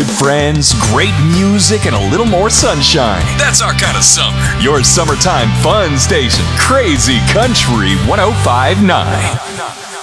with friends, great music, and a little more sunshine. That's our kind of summer. Your summertime fun station, Crazy Country 1059.